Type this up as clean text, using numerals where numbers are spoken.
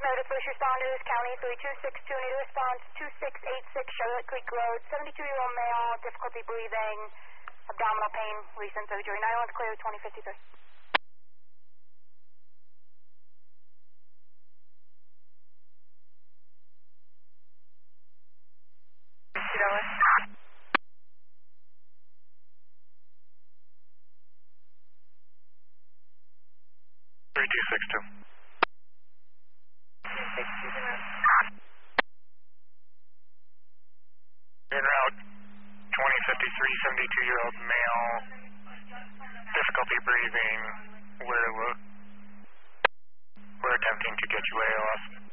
Meredith, first responders, County 3262, need a response, 2686 Charlotte Creek Road, 72-year-old male, difficulty breathing, abdominal pain, recent surgery, 911 clear, 2053. $50. 3262. En route, 2053, 72-year-old male, difficulty breathing. We're attempting to get you ALS.